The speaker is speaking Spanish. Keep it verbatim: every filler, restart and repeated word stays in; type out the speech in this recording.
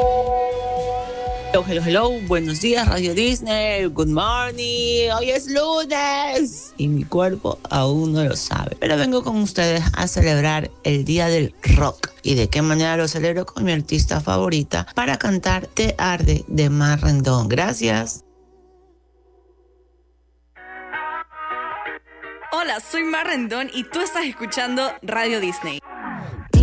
Hello, hello, hello, buenos días Radio Disney, good morning, hoy es lunes y mi cuerpo aún no lo sabe, pero vengo con ustedes a celebrar el Día del Rock. ¿Y de qué manera lo celebro? Con mi artista favorita para cantar Te Arde de Mar Rendón. Gracias. Hola, soy Mar Rendón y tú estás escuchando Radio Disney.